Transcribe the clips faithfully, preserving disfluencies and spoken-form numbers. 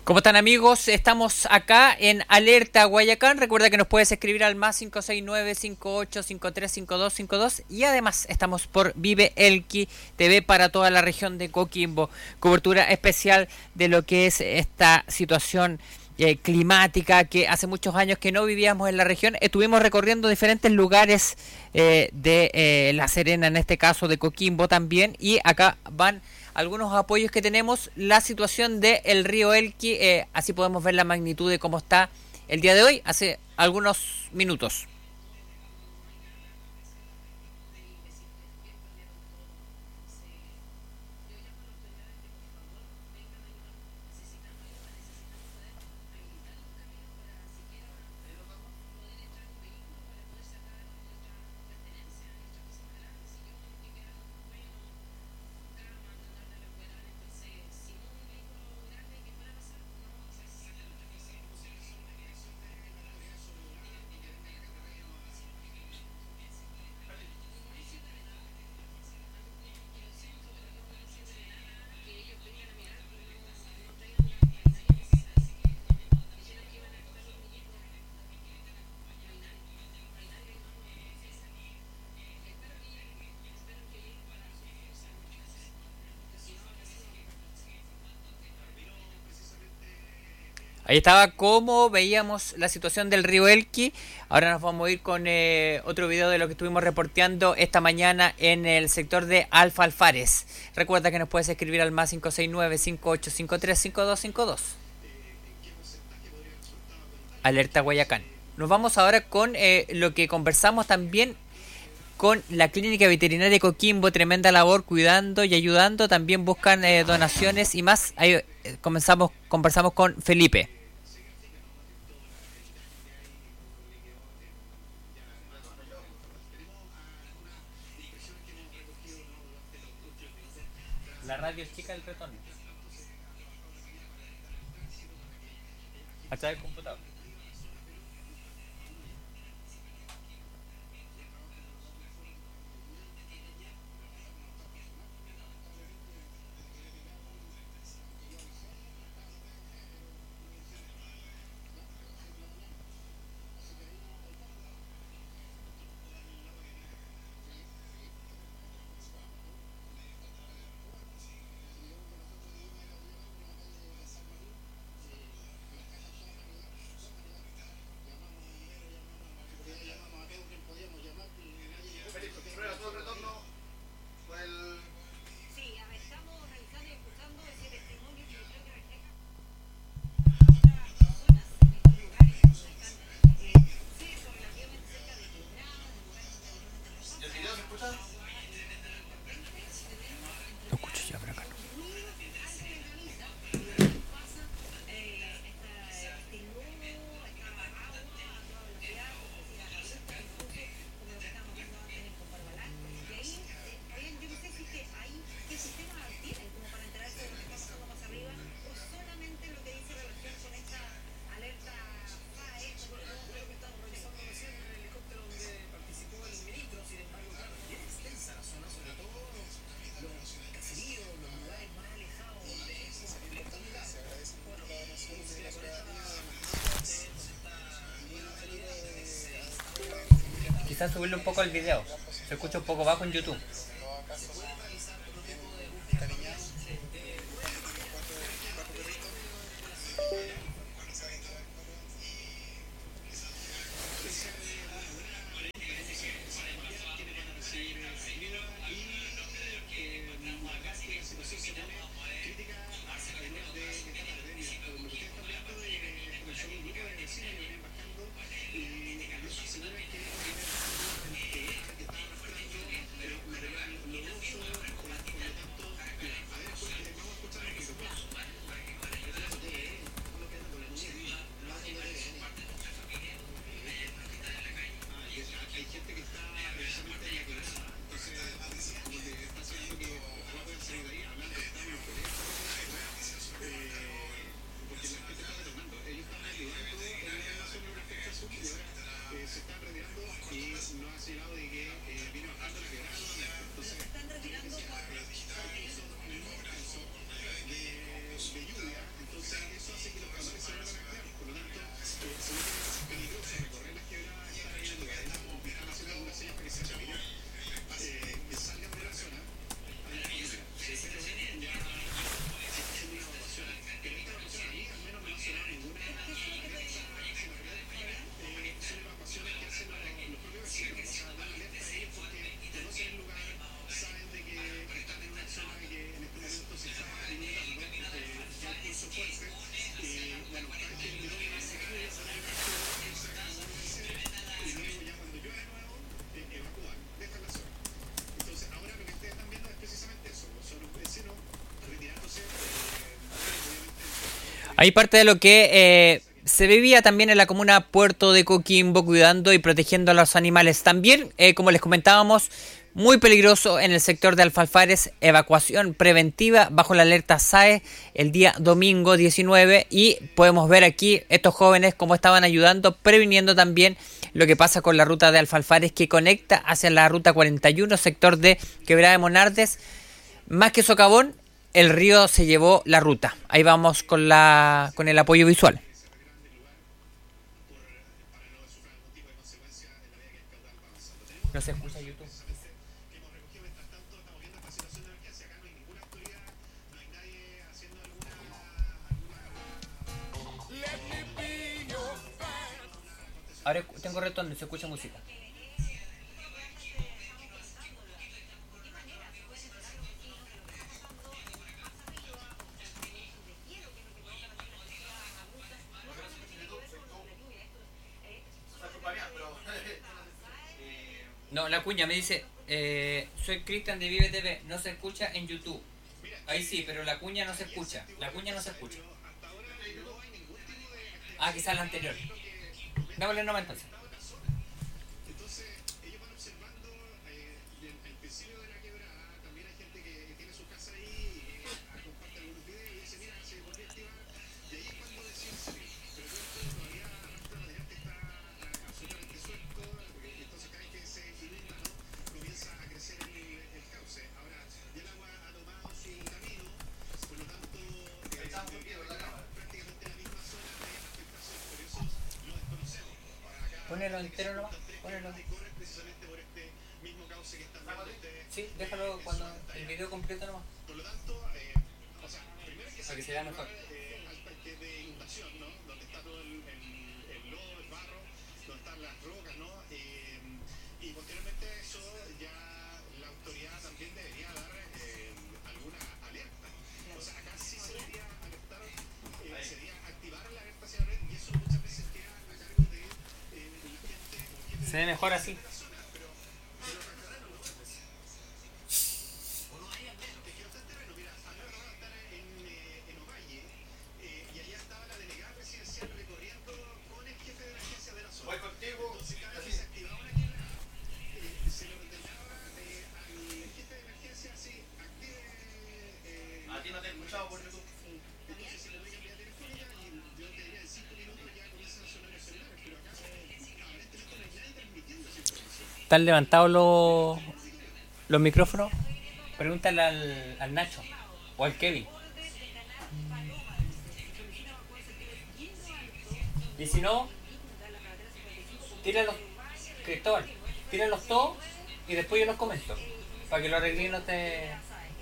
¿Cómo están, amigos? Estamos acá en Alerta Guayacán. Recuerda que nos puedes escribir al más cinco seis nueve, cinco ocho cinco tres, cinco dos cinco dos. Y además estamos por Vive Elqui T V para toda la región de Coquimbo. Cobertura especial de lo que es esta situación eh, climática que hace muchos años que no vivíamos en la región. Estuvimos recorriendo diferentes lugares eh, de eh, La Serena, en este caso de Coquimbo también. Y acá van algunos apoyos que tenemos, la situación del río Elqui, eh, así podemos ver la magnitud de cómo está el día de hoy, hace algunos minutos. Ahí estaba cómo veíamos la situación del río Elqui. Ahora nos vamos a ir con eh, otro video de lo que estuvimos reporteando esta mañana en el sector de Alfa Alfares. Recuerda que nos puedes escribir al más cinco seis nueve, cinco ocho cinco tres, cinco dos cinco dos. Alerta Guayacán. Nos vamos ahora con eh, lo que conversamos también con la Clínica Veterinaria Coquimbo. Tremenda labor cuidando y ayudando. También buscan eh, donaciones y más. Ahí eh, comenzamos, conversamos con Felipe. La radio es chica del retorno. Hasta el computador. Lo escucho ya por acá. Quizás subirle un poco el video. Se escucha un poco bajo en YouTube. Hay parte de lo que eh, se vivía también en la comuna Puerto de Coquimbo, cuidando y protegiendo a los animales. También, eh, como les comentábamos, muy peligroso en el sector de Alfalfares, evacuación preventiva bajo la alerta S A E el día domingo diecinueve, y podemos ver aquí estos jóvenes cómo estaban ayudando, previniendo también lo que pasa con la ruta de Alfalfares que conecta hacia la ruta cuarenta y uno, sector de Quebrada de Monardes. Más que socavón, el río se llevó la ruta. Ahí vamos con la con el apoyo visual. No se escucha YouTube. Ahora tengo retorno y se escucha música. No, la cuña me dice, eh, soy Cristian de Vive T V, no se escucha en YouTube. Ahí sí, pero la cuña no se escucha. La cuña no se escucha. Ah, quizás la anterior. Démosle nomás entonces. Ponelo entero nomás, ponelo. Sí, déjalo cuando el video completo nomás. Para que se vea mejor. Se ve mejor así. ¿Están levantados los, los micrófonos? Pregúntale al, al Nacho o al Kevin. Y si no, tíralos, Cristóbal, tíralos todos y después yo los comento. Para que lo arreglen y no te...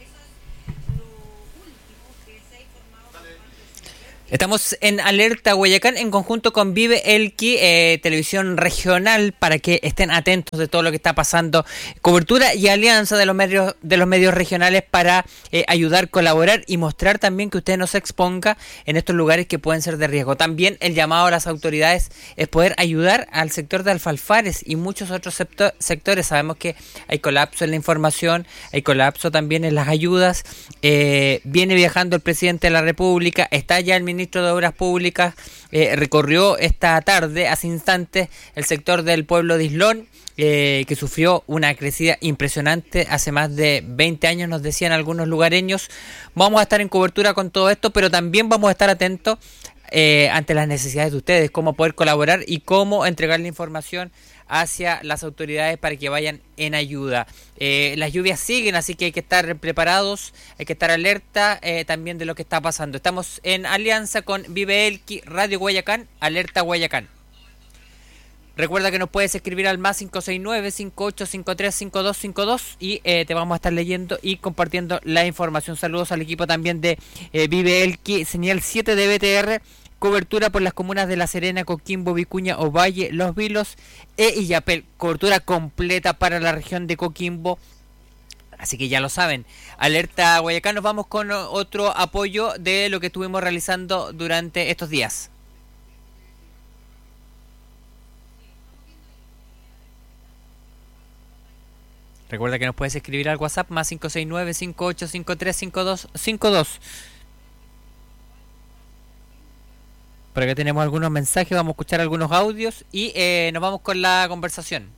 Estamos en Alerta Guayacán en conjunto con Vive Elqui, eh, televisión regional, para que estén atentos de todo lo que está pasando. Cobertura y alianza de los medios de los medios regionales para eh, ayudar, colaborar y mostrar también que usted no se exponga en estos lugares que pueden ser de riesgo. También el llamado a las autoridades es poder ayudar al sector de Alfalfares y muchos otros sector, sectores. Sabemos que hay colapso en la información, hay colapso también en las ayudas. Eh, viene viajando el presidente de la República, está ya el ministro ministro de Obras Públicas, eh, recorrió esta tarde, hace instantes, el sector del pueblo de Islón, eh, que sufrió una crecida impresionante hace más de veinte años, nos decían algunos lugareños. Vamos a estar en cobertura con todo esto, pero también vamos a estar atentos eh, ante las necesidades de ustedes, cómo poder colaborar y cómo entregar la información hacia las autoridades para que vayan en ayuda. Eh, las lluvias siguen, así que hay que estar preparados, hay que estar alerta eh, también de lo que está pasando. Estamos en alianza con Vive Elqui, Radio Guayacán, Alerta Guayacán. Recuerda que nos puedes escribir al más cinco seis nueve, cinco ocho cinco tres, cinco dos cinco dos y eh, te vamos a estar leyendo y compartiendo la información. Saludos al equipo también de eh, Vive Elqui, señal siete de B T R. Cobertura por las comunas de La Serena, Coquimbo, Vicuña, Ovalle, Los Vilos e Illapel. Cobertura completa para la región de Coquimbo. Así que ya lo saben. Alerta Guayacán. Nos vamos con otro apoyo de lo que estuvimos realizando durante estos días. Recuerda que nos puedes escribir al WhatsApp más cinco seis nueve, cinco ocho cinco tres, cinco dos cinco dos. Por acá tenemos algunos mensajes, vamos a escuchar algunos audios y eh, nos vamos con la conversación.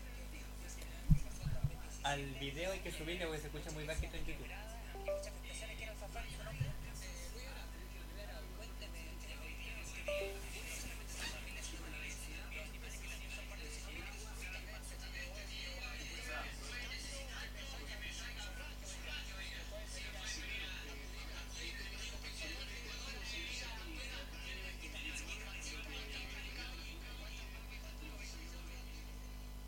Al video hay que subirle porque se escucha muy bajito en YouTube.